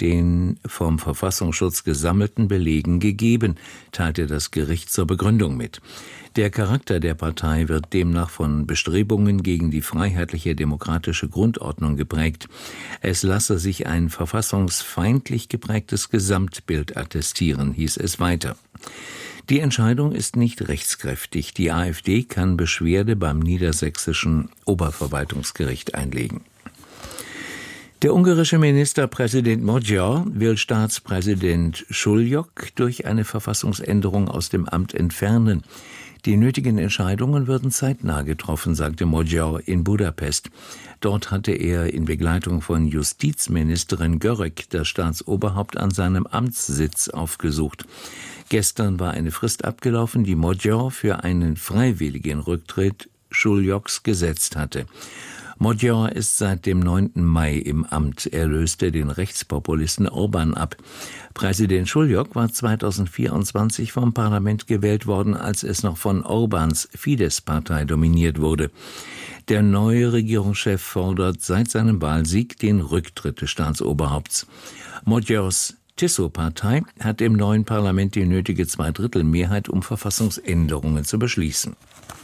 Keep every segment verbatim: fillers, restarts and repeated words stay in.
den vom Verfassungsschutz gesammelten Belegen gegeben, teilte das Gericht zur Begründung mit. Der Charakter der Partei wird demnach von Bestrebungen gegen die freiheitliche demokratische Grundordnung geprägt. Es lasse sich ein verfassungsfeindlich geprägtes Gesamtbild attestieren, hieß es weiter. Die Entscheidung ist nicht rechtskräftig. Die AfD kann Beschwerde beim niedersächsischen Oberverwaltungsgericht einlegen. Der ungarische Ministerpräsident Magyar will Staatspräsident Schullyok durch eine Verfassungsänderung aus dem Amt entfernen. Die nötigen Entscheidungen würden zeitnah getroffen, sagte Magyar in Budapest. Dort hatte er in Begleitung von Justizministerin Görög das Staatsoberhaupt an seinem Amtssitz aufgesucht. Gestern war eine Frist abgelaufen, die Magyar für einen freiwilligen Rücktritt Schulyoks gesetzt hatte. Magyar ist seit dem neunten Mai im Amt. Er löste den Rechtspopulisten Orbán ab. Präsident Schullyok war zweitausendvierundzwanzig vom Parlament gewählt worden, als es noch von Orbáns Fidesz-Partei dominiert wurde. Der neue Regierungschef fordert seit seinem Wahlsieg den Rücktritt des Staatsoberhaupts. Magyars Tiso-Partei hat im neuen Parlament die nötige Zweidrittelmehrheit, um Verfassungsänderungen zu beschließen.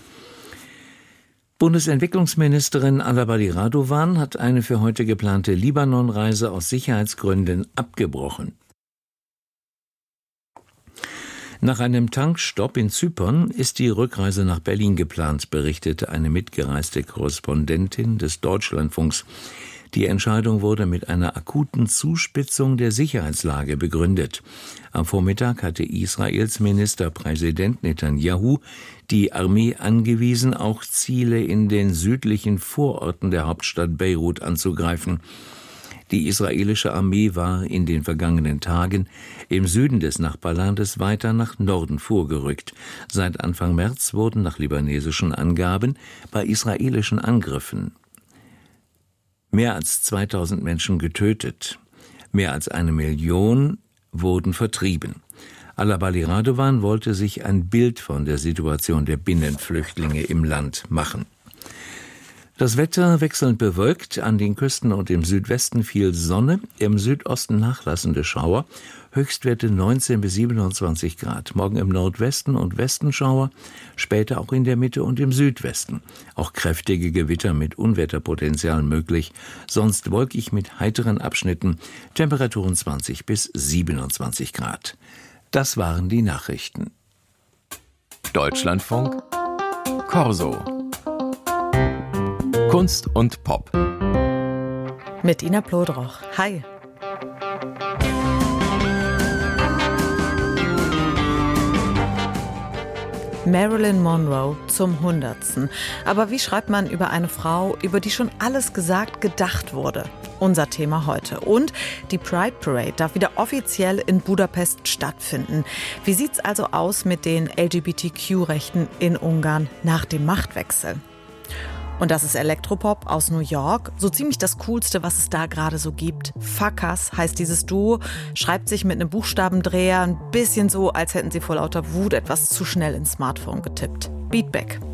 Bundesentwicklungsministerin Alabali Radovan hat eine für heute geplante Libanon-Reise aus Sicherheitsgründen abgebrochen. Nach einem Tankstopp in Zypern ist die Rückreise nach Berlin geplant, berichtete eine mitgereiste Korrespondentin des Deutschlandfunks. Die Entscheidung wurde mit einer akuten Zuspitzung der Sicherheitslage begründet. Am Vormittag hatte Israels Ministerpräsident Netanyahu die Armee angewiesen, auch Ziele in den südlichen Vororten der Hauptstadt Beirut anzugreifen. Die israelische Armee war in den vergangenen Tagen im Süden des Nachbarlandes weiter nach Norden vorgerückt. Seit Anfang März wurden nach libanesischen Angaben bei israelischen Angriffen mehr als zweitausend Menschen getötet. Mehr als eine Million wurden vertrieben. Alabali Radovan wollte sich ein Bild von der Situation der Binnenflüchtlinge im Land machen. Das Wetter wechselnd bewölkt, an den Küsten und im Südwesten viel Sonne, im Südosten nachlassende Schauer, Höchstwerte neunzehn bis siebenundzwanzig Grad. Morgen im Nordwesten und Westen Schauer, später auch in der Mitte und im Südwesten. Auch kräftige Gewitter mit Unwetterpotenzial möglich, sonst wolkig mit heiteren Abschnitten, Temperaturen zwanzig bis siebenundzwanzig Grad. Das waren die Nachrichten. Deutschlandfunk Corso. Kunst und Pop. Mit Ina Plodroch. Hi. Marilyn Monroe zum Hundertsten. Aber wie schreibt man über eine Frau, über die schon alles gesagt, gedacht wurde? Unser Thema heute. Und die Pride Parade darf wieder offiziell in Budapest stattfinden. Wie sieht's also aus mit den L G B T Q-Rechten in Ungarn nach dem Machtwechsel? Und das ist Elektropop aus New York. So ziemlich das Coolste, was es da gerade so gibt. Fakas heißt dieses Duo, schreibt sich mit einem Buchstabendreher ein bisschen so, als hätten sie vor lauter Wut etwas zu schnell ins Smartphone getippt. Beatback.